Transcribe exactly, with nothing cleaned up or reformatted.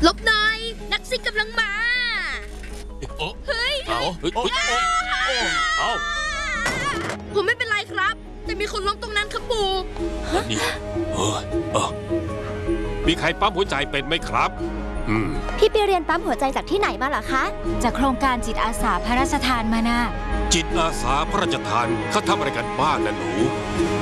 ลบหน่อยนักซิ่งกำลังมาเฮ้ยเอาเฮ้ยเอาผมไม่เป็นไรครับ แต่มีคนล้มตรงนั้นครับปู่นี่เออเออมีใครปั๊มหัวใจเป็นไหมครับอืมพี่ไปเรียนปั๊มหัวใจจากที่ไหนมาเหรอคะจากโครงการจิตอาสาพระราชทานมานะจิตอาสาพระราชทานเขาทำอะไรกันบ้างนะหนู